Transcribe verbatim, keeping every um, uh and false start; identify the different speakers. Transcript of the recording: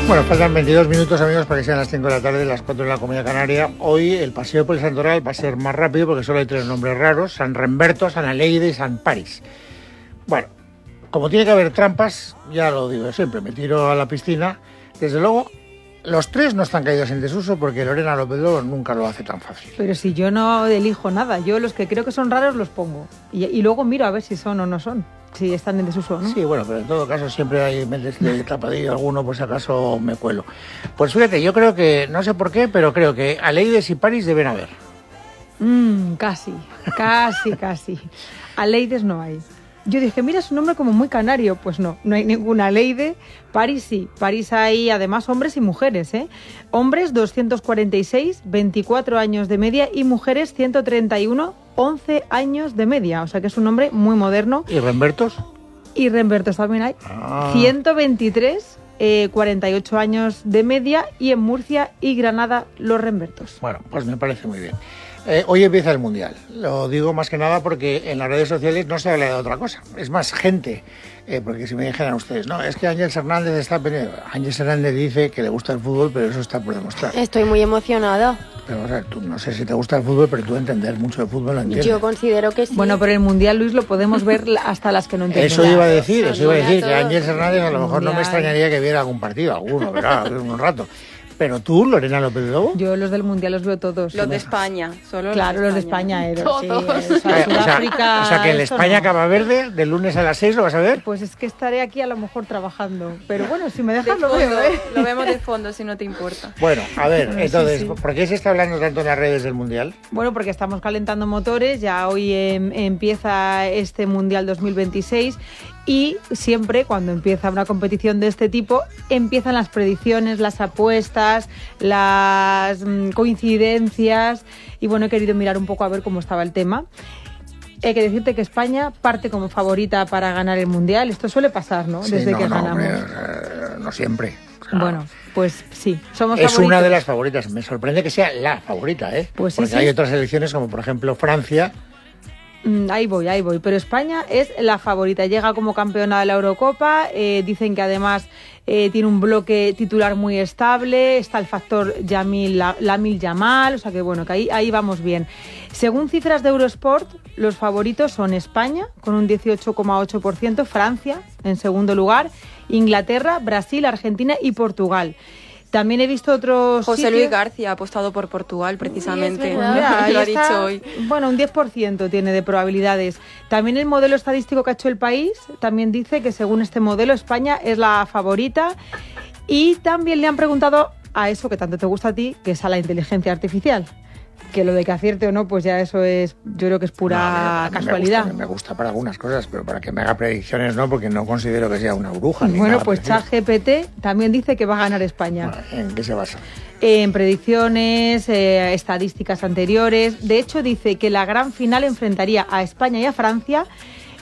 Speaker 1: Bueno, faltan veintidós minutos, amigos, para que sean las cinco de la tarde, las cuatro de la Comunidad Canaria. Hoy el paseo por el Santoral va a ser más rápido porque solo hay tres nombres raros: San Remberto, San Aleide y San París. Bueno, como tiene que haber trampas, ya lo digo siempre, me tiro a la piscina. Desde luego, los tres no están caídos en desuso porque Lorena López Lobo nunca lo hace tan fácil.
Speaker 2: Pero si yo no elijo nada, yo los que creo que son raros los pongo. Y, y luego miro a ver si son o no son. Si están en desuso, ¿no?
Speaker 1: Sí, bueno, pero en todo caso siempre hay meses de tapadillo alguno, por si acaso me cuelo. Pues fíjate, yo creo que, no sé por qué, pero creo que Aleides y París deben haber.
Speaker 2: Mmm, casi, casi, casi. Aleides no hay. Yo dije, mira, es un nombre como muy canario. Pues no, no hay ninguna Aleide. París sí. París hay además hombres y mujeres, ¿eh? Hombres doscientos cuarenta y seis, veinticuatro años de media, y mujeres ciento treinta y uno, once años de media. O sea que es un nombre muy moderno.
Speaker 1: ¿Y Rembertos?
Speaker 2: Y Rembertos también hay.
Speaker 1: Ah.
Speaker 2: ciento veintitrés, eh, cuarenta y ocho años de media, y en Murcia y Granada los Rembertos.
Speaker 1: Bueno, pues me parece muy bien. Eh, hoy empieza el Mundial. Lo digo más que nada porque en las redes sociales no se habla de otra cosa. Es más, gente, eh, porque si me dijeran ustedes, no, es que Ángel Hernández está pendiente. Ángel Hernández dice que le gusta el fútbol, pero eso está por demostrar.
Speaker 3: Estoy muy emocionada.
Speaker 1: Pero, o sea, tú no sé si te gusta el fútbol, pero tú entender mucho de fútbol lo entiendes.
Speaker 3: Yo considero que sí.
Speaker 2: Bueno, pero el Mundial, Luis, lo podemos ver hasta las que no entendemos.
Speaker 1: Eso iba a decir, eso iba a decir, que Ángel Hernández a lo mejor
Speaker 2: Mundial.
Speaker 1: no me extrañaría que viera algún partido, alguno, ¿verdad? Un rato. Pero tú, Lorena López Lobo.
Speaker 2: Yo los del Mundial los veo todos.
Speaker 4: Los de España, solo
Speaker 2: Claro, los de España,
Speaker 4: España.
Speaker 2: Eros, sí,
Speaker 4: Todos.
Speaker 2: o sea,
Speaker 1: Eh,
Speaker 2: Sudáfrica,
Speaker 1: o, sea, o sea, que el
Speaker 2: eso
Speaker 1: España
Speaker 2: no.
Speaker 1: Cava Verde, del lunes a las seis, ¿lo vas a ver?
Speaker 2: Pues es que estaré aquí a lo mejor trabajando. Pero bueno, si me
Speaker 4: De
Speaker 2: dejas lo
Speaker 4: fondo,
Speaker 2: veo, ¿eh?
Speaker 4: lo vemos de fondo si no te importa.
Speaker 1: Bueno, a ver,
Speaker 2: Sí,
Speaker 1: entonces,
Speaker 2: sí.
Speaker 1: ¿por qué se está hablando tanto en las redes del Mundial?
Speaker 2: Bueno, porque estamos calentando motores, ya hoy em, empieza este Mundial dos mil veintiséis y siempre cuando empieza una competición de este tipo empiezan las predicciones, las apuestas, las mm, coincidencias, y bueno, he querido mirar un poco a ver cómo estaba el tema. Hay que decirte que España parte como favorita para ganar el Mundial. Esto suele pasar, ¿no?
Speaker 1: Sí,
Speaker 2: Desde
Speaker 1: no,
Speaker 2: que
Speaker 1: no,
Speaker 2: ganamos.
Speaker 1: hombre, eh, no siempre. O sea,
Speaker 2: Bueno, pues sí, somos
Speaker 1: es
Speaker 2: favoritos.
Speaker 1: una de las favoritas. Me sorprende que sea la favorita, ¿eh?
Speaker 2: Pues sí,
Speaker 1: Porque
Speaker 2: sí.
Speaker 1: hay otras selecciones como por ejemplo Francia.
Speaker 2: Mm, Ahí voy, ahí voy. Pero España es la favorita. Llega como campeona de la Eurocopa. Eh, dicen que además eh, tiene un bloque titular muy estable. Está el factor Yamil, la, Lamil Yamal. O sea que bueno, que ahí, ahí vamos bien. Según cifras de Eurosport, los favoritos son España, con un dieciocho coma ocho por ciento, Francia, en segundo lugar, Inglaterra, Brasil, Argentina y Portugal. También he visto otros
Speaker 4: José
Speaker 2: sitios...
Speaker 4: Luis García ha apostado por Portugal, precisamente.
Speaker 3: Sí, es
Speaker 2: Pues
Speaker 3: verdad.
Speaker 2: mira, ahí
Speaker 4: lo ha
Speaker 2: está,
Speaker 4: dicho hoy.
Speaker 2: Bueno, un diez por ciento tiene de probabilidades. También el modelo estadístico que ha hecho el país también dice que según este modelo España es la favorita. Y también le han preguntado a eso que tanto te gusta a ti, que es a la inteligencia artificial. Que lo de que acierte o no, pues ya eso es, yo creo que es pura
Speaker 1: No, a mí- a mí
Speaker 2: casualidad.
Speaker 1: Me gusta, me gusta para algunas cosas, pero para que me haga predicciones no, porque no considero que sea una bruja. Ni
Speaker 2: Bueno,
Speaker 1: nada
Speaker 2: pues
Speaker 1: parecido.
Speaker 2: ChatGPT también dice que va a ganar España.
Speaker 1: ¿En qué se basa?
Speaker 2: En predicciones, eh, estadísticas anteriores. De hecho, dice que la gran final enfrentaría a España y a Francia,